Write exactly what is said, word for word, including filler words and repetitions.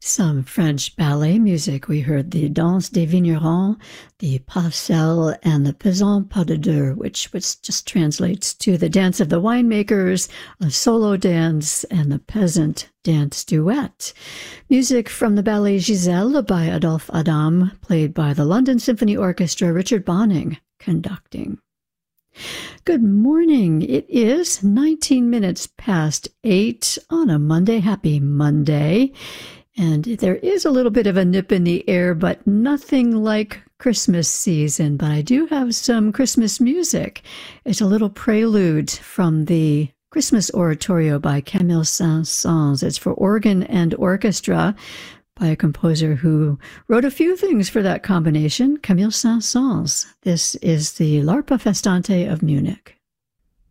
Some French ballet music. We heard the Danse des Vignerons, the Pas Seul, and the Pesant Pas de Deux, which, which just translates to the Dance of the Winemakers, a solo dance, and the Peasant Dance Duet. Music from the ballet Giselle by Adolphe Adam, played by the London Symphony Orchestra, Richard Bonning conducting. Good morning. It is nineteen minutes past eight on a Monday. Happy Monday. And there is a little bit of a nip in the air, but nothing like Christmas season. But I do have some Christmas music. It's a little prelude from the Christmas Oratorio by Camille Saint-Saëns. It's for organ and orchestra by a composer who wrote a few things for that combination, Camille Saint-Saëns. This is the L'Arpa Festante of Munich.